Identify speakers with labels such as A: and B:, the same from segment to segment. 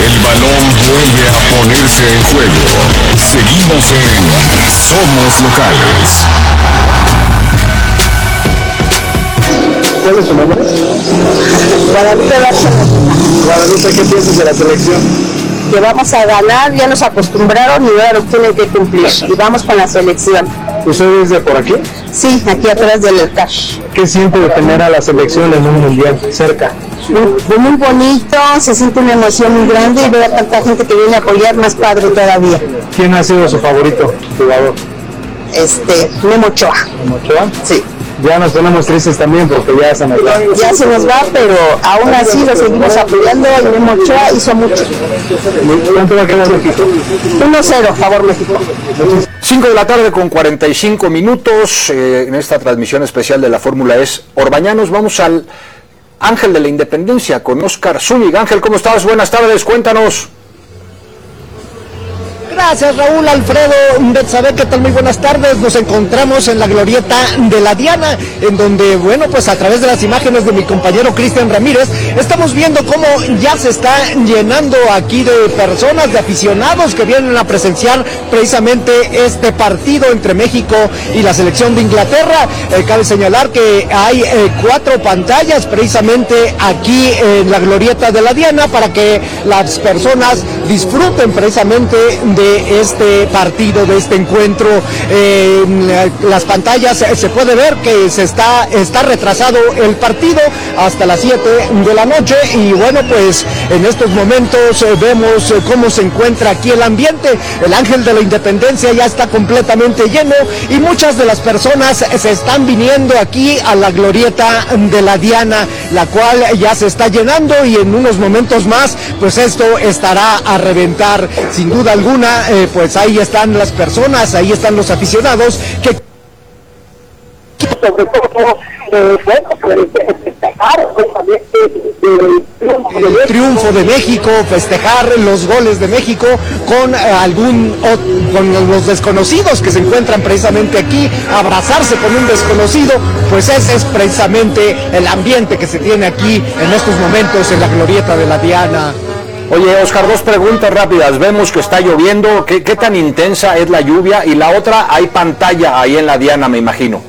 A: El balón vuelve a ponerse en juego. Seguimos en Somos Locales.
B: ¿Cuál es su nombre?
C: Guadalupe Barcelona.
B: Guadalupe, ¿qué piensas de la selección?
C: Que vamos a ganar, ya nos acostumbraron y ahora tienen que cumplir. Y vamos con la selección.
B: ¿Usted es de por aquí?
C: Sí, aquí atrás del cash.
B: ¿Qué siente de tener a la selección en un mundial cerca?
C: Muy bonito, se siente una emoción muy grande y ver a tanta gente que viene a apoyar, más padre todavía.
B: ¿Quién ha sido su favorito jugador?
C: Memo Ochoa.
B: ¿Memo Ochoa?
C: Sí.
B: Ya nos ponemos tristes también porque ya se nos va.
C: Ya se nos va, pero aún así lo seguimos apoyando y Memo Ochoa hizo mucho.
B: ¿Cuánto va a quedar México?
C: 1-0, favor México.
D: 5 de la tarde con 45 minutos en esta transmisión especial de la Fórmula E Orbañanos. Vamos al Ángel de la Independencia con Oscar Zúñiga. Ángel, ¿cómo estás? Buenas tardes, cuéntanos.
E: Gracias, Raúl, Alfredo, Betsabe, ¿qué tal? Muy buenas tardes. Nos encontramos en la glorieta de la Diana, en donde, bueno, pues a través de las imágenes de mi compañero Cristian Ramírez, estamos viendo cómo ya se está llenando aquí de personas, de aficionados que vienen a presenciar precisamente este partido entre México y la selección de Inglaterra. Cabe señalar que hay 4 pantallas precisamente aquí en la glorieta de la Diana para que las personas disfruten precisamente de este partido, de este encuentro. Las pantallas se puede ver que está retrasado el partido hasta las 7 de la noche y bueno, pues en estos momentos vemos cómo se encuentra aquí el ambiente. El Ángel de la Independencia ya está completamente lleno y muchas de las personas se están viniendo aquí a la glorieta de la Diana, la cual ya se está llenando y en unos momentos más pues esto estará a reventar sin duda alguna. Pues ahí están las personas, ahí están los aficionados que
C: Sobre todo, bueno, pues festejar
E: el triunfo de México, festejar los goles de México con con los desconocidos que se encuentran precisamente aquí, abrazarse con un desconocido, pues ese es precisamente el ambiente que se tiene aquí en estos momentos en la glorieta de la Diana.
D: Oye, Oscar, 2 preguntas rápidas. Vemos que está lloviendo. ¿Qué tan intensa es la lluvia? Y la otra, hay pantalla ahí en la Diana, me imagino.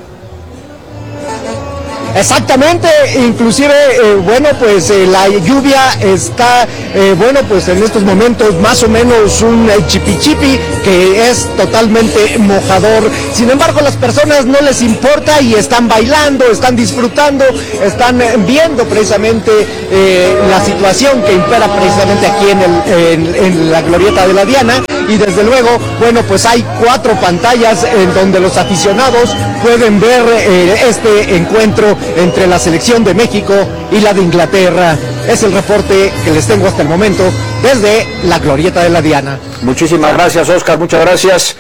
E: Exactamente, inclusive, bueno, pues la lluvia está, bueno, pues en estos momentos más o menos un chipi que es totalmente mojador. Sin embargo, las personas no les importa y están bailando, están disfrutando, están viendo precisamente la situación que impera precisamente aquí en la glorieta de la Diana. Y desde luego, bueno, pues hay 4 pantallas en donde los aficionados pueden ver este encuentro entre la selección de México y la de Inglaterra. Es el reporte que les tengo hasta el momento desde la glorieta de la Diana.
D: Muchísimas gracias, Oscar, muchas gracias.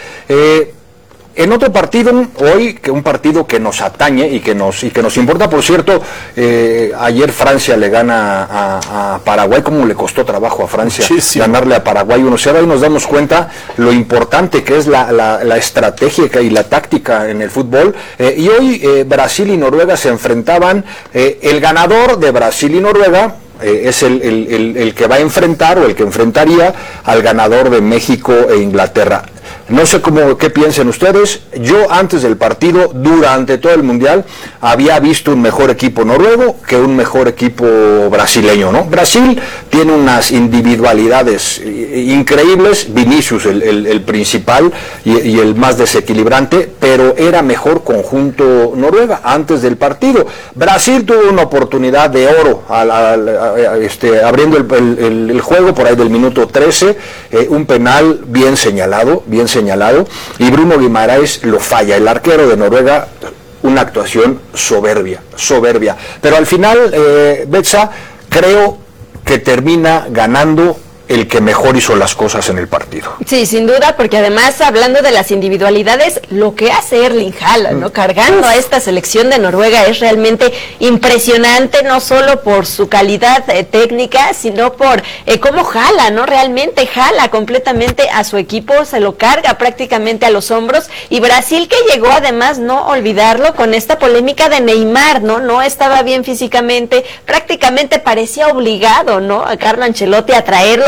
D: En otro partido, hoy, que un partido que nos atañe y que nos importa, por cierto, ayer Francia le gana a Paraguay. ¿Cómo le costó trabajo a Francia ganarle a Paraguay 1-0? Ahí nos damos cuenta lo importante que es la estrategia y la táctica en el fútbol. Y hoy Brasil y Noruega se enfrentaban. El ganador de Brasil y Noruega es el que va a enfrentar o el que enfrentaría al ganador de México e Inglaterra. No sé qué piensen ustedes. Yo antes del partido, durante todo el Mundial, había visto un mejor equipo noruego que un mejor equipo brasileño, ¿no? Brasil tiene unas individualidades increíbles, Vinicius el principal y el más desequilibrante, pero era mejor conjunto Noruega antes del partido. Brasil tuvo una oportunidad de oro abriendo el juego por ahí del minuto 13, un penal bien señalado, y Bruno Guimaraes lo falla. El arquero de Noruega, una actuación soberbia, pero al final, Betsa, creo que termina ganando el que mejor hizo las cosas en el partido.
F: Sí, sin duda, porque además, hablando de las individualidades, lo que hace Erling Haaland, ¿no? Cargando a esta selección de Noruega es realmente impresionante, no solo por su calidad técnica, sino por cómo jala, ¿no? Realmente jala completamente a su equipo, se lo carga prácticamente a los hombros, y Brasil, que llegó, además, no olvidarlo, con esta polémica de Neymar, ¿no? No estaba bien físicamente, prácticamente parecía obligado, ¿no? A Carlo Ancelotti a traerlo,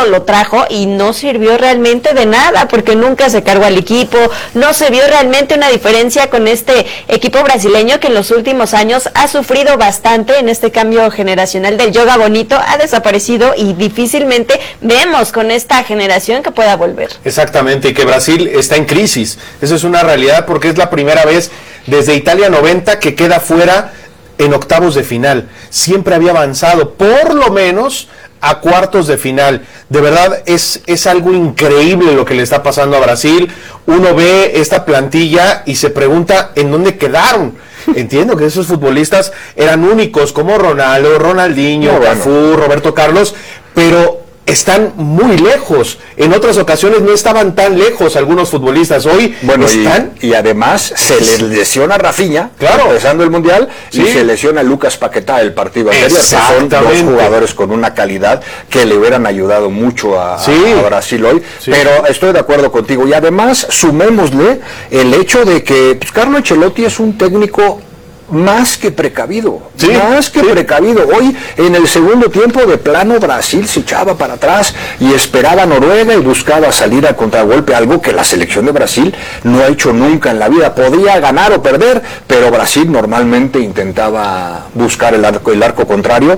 F: lo trajo y no sirvió realmente de nada, porque nunca se cargó al equipo, no se vio realmente una diferencia con este equipo brasileño que en los últimos años ha sufrido bastante en este cambio generacional del yoga bonito, ha desaparecido y difícilmente vemos con esta generación que pueda volver.
G: Exactamente, y que Brasil está en crisis, eso es una realidad porque es la primera vez desde Italia 90 que queda fuera en octavos de final. Siempre había avanzado por lo menos a cuartos de final. De verdad es algo increíble lo que le está pasando a Brasil. Uno ve esta plantilla y se pregunta en dónde quedaron. Entiendo que esos futbolistas eran únicos como Ronaldo, Ronaldinho, Cafu, Roberto Carlos, pero están muy lejos. En otras ocasiones no estaban tan lejos algunos futbolistas. Hoy están...
D: Y además se les lesiona a Rafinha,
G: claro,
D: empezando el Mundial, y se lesiona a Lucas Paquetá el partido anterior, que son dos jugadores con una calidad que le hubieran ayudado mucho a Brasil hoy. Pero estoy de acuerdo contigo. Y además sumémosle el hecho de que Carlo Ancelotti es un técnico más que precavido, precavido. Hoy en el segundo tiempo de plano Brasil se echaba para atrás y esperaba a Noruega y buscaba salir a contragolpe, algo que la selección de Brasil no ha hecho nunca en la vida. Podía ganar o perder, pero Brasil normalmente intentaba buscar el arco contrario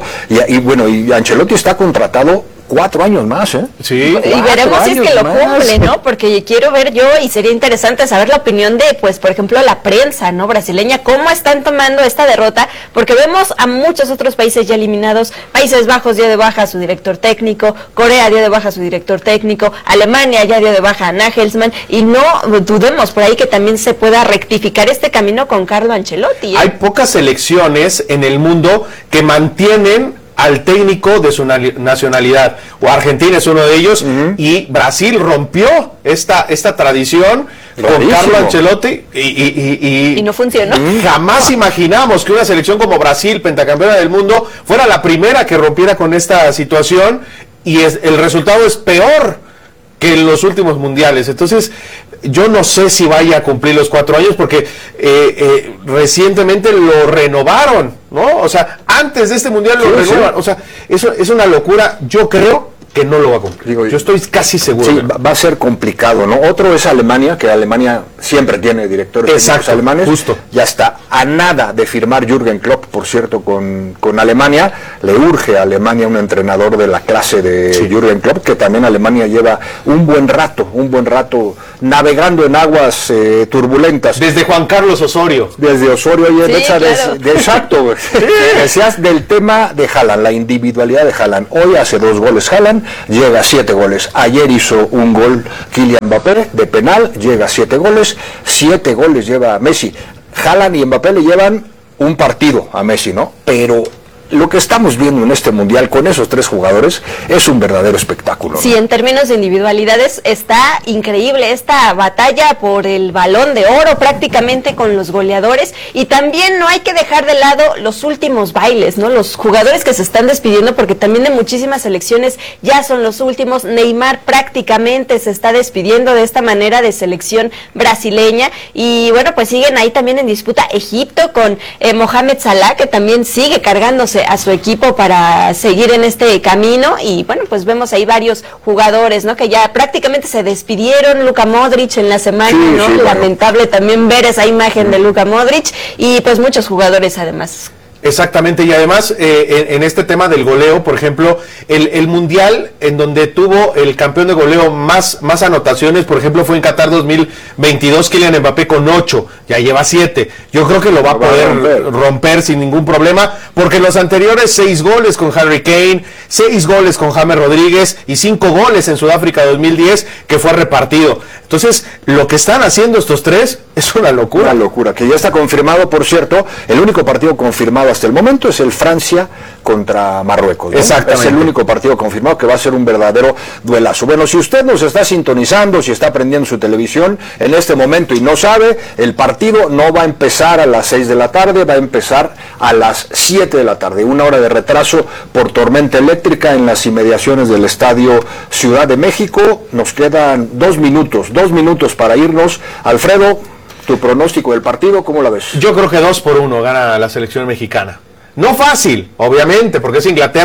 D: y Ancelotti está contratado 4 años más, ¿eh?
F: Sí. Y veremos si es que lo cumple, ¿no? Porque quiero ver yo, y sería interesante saber la opinión de, pues, por ejemplo, la prensa, ¿no? Brasileña, cómo están tomando esta derrota, porque vemos a muchos otros países ya eliminados. Países Bajos dio de baja a su director técnico, Corea dio de baja a su director técnico, Alemania ya dio de baja a Nagelsmann, y no dudemos por ahí que también se pueda rectificar este camino con Carlo Ancelotti, ¿eh?
G: Hay pocas selecciones en el mundo que mantienen al técnico de su nacionalidad, o Argentina es uno de ellos, y Brasil rompió esta tradición con Carlo Ancelotti y
F: no funcionó.
G: Jamás imaginamos que una selección como Brasil, pentacampeona del mundo, fuera la primera que rompiera con esta situación, y el resultado es peor que en los últimos mundiales. Entonces yo no sé si vaya a cumplir los 4 años, porque recientemente lo renovaron, ¿no? O sea, antes de este mundial lo renuevan. O sea, eso es una locura. Yo creo que no lo va a cumplir. Yo estoy casi seguro.
D: Sí, va a ser complicado, ¿no? Otro es Alemania, que Alemania siempre tiene directores técnicos alemanes.
G: Justo.
D: Ya está a nada de firmar Jürgen Klopp, por cierto, con Alemania. Le urge a Alemania un entrenador de la clase de Jürgen Klopp, que también Alemania lleva un buen rato navegando en aguas turbulentas.
G: Desde Juan Carlos Osorio.
D: Desde Osorio y exacto. Decías del tema de Haaland, la individualidad de Haaland. Hoy hace 2 goles Haaland, llega a 7 goles. Ayer hizo un gol Kylian Mbappé de penal, llega a 7 goles. 7 goles lleva Messi. Haaland y Mbappé le llevan un partido a Messi, ¿no? Pero lo que estamos viendo en este mundial con esos 3 jugadores es un verdadero espectáculo, ¿no?
F: Sí, en términos de individualidades está increíble esta batalla por el Balón de Oro prácticamente con los goleadores, y también no hay que dejar de lado los últimos bailes, ¿no? Los jugadores que se están despidiendo, porque también de muchísimas selecciones ya son los últimos. Neymar prácticamente se está despidiendo de esta manera de selección brasileña, y bueno, pues siguen ahí también en disputa Egipto con Mohamed Salah, que también sigue cargándose a su equipo para seguir en este camino, y bueno, pues vemos ahí varios jugadores, ¿no? Que ya prácticamente se despidieron. Luka Modric en la semana, ¿no? Lamentable también ver esa imagen de Luka Modric, y pues muchos jugadores además.
G: Exactamente, y además en este tema del goleo, por ejemplo, el mundial en donde tuvo el campeón de goleo más anotaciones, por ejemplo, fue en Qatar 2022, Kylian Mbappé con 8, ya lleva 7. Yo creo que lo va a poder romper sin ningún problema, porque los anteriores 6 goles con Harry Kane, 6 goles con James Rodríguez y 5 goles en Sudáfrica 2010, que fue repartido. Entonces, lo que están haciendo estos 3 es una locura.
D: Una locura, que ya está confirmado, por cierto. El único partido confirmado hasta el momento es el Francia contra Marruecos, ¿no?
G: Exactamente.
D: Es el único partido confirmado, que va a ser un verdadero duelazo. Bueno, si usted nos está sintonizando, si está prendiendo su televisión en este momento y no sabe, el partido no va a empezar a las 6 de la tarde, va a empezar a las 7 de la tarde. 1 hora de retraso por tormenta eléctrica en las inmediaciones del Estadio Ciudad de México. Nos quedan 2 minutos para irnos. Alfredo, tu pronóstico del partido, ¿cómo la ves?
G: Yo creo que 2-1 gana la selección mexicana. No fácil, obviamente, porque es Inglaterra,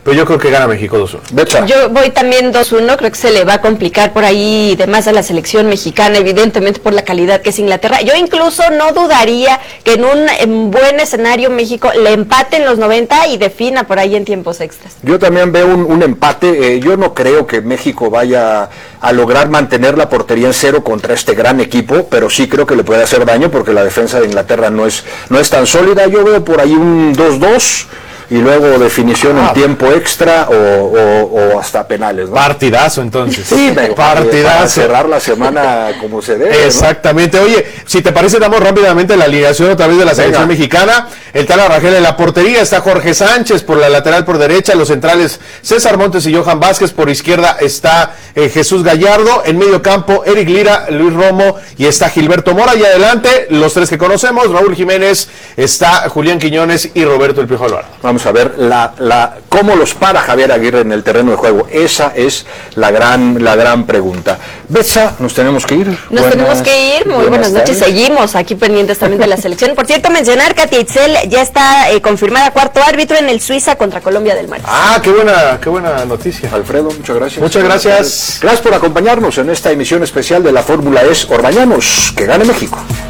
G: pero yo creo que gana México 2-1.
D: Betsa.
F: Yo voy también 2-1, creo que se le va a complicar por ahí de más a la selección mexicana, evidentemente por la calidad que es Inglaterra. Yo incluso no dudaría que en un buen escenario México le empate en los 90 y defina por ahí en tiempos extras.
D: Yo también veo un empate. Yo no creo que México vaya a lograr mantener la portería en cero contra este gran equipo, pero sí creo que le puede hacer daño porque la defensa de Inglaterra no es tan sólida. Yo veo por ahí un 2-2 y luego definición en tiempo extra o hasta penales, ¿no?
G: Partidazo, entonces.
D: Sí,
G: partidazo.
D: Para cerrar la semana como se debe.
G: Exactamente. ¿No? Oye, si te parece, damos rápidamente la alineación otra vez de la selección mexicana. El Tala Rangel en la portería, está Jorge Sánchez por la lateral por derecha, los centrales César Montes y Johan Vázquez, por izquierda está Jesús Gallardo, en medio campo Eric Lira, Luis Romo y está Gilberto Mora, y adelante los tres que conocemos, Raúl Jiménez, está Julián Quiñones y Roberto El Piojo Alvarado.
D: Vamos a ver cómo los para Javier Aguirre en el terreno de juego. Esa es la gran pregunta. Betsa, nos tenemos que ir.
F: Tenemos que ir. Muy buenas noches. Seguimos aquí pendientes también de la selección. Por cierto, mencionar que Katia Itzel ya está confirmada cuarto árbitro en el Suiza contra Colombia del Martes.
G: Qué buena noticia.
D: Alfredo, muchas gracias.
G: Muchas gracias.
D: Gracias por acompañarnos en esta emisión especial de la Fórmula E. Orbañanos, que gane México.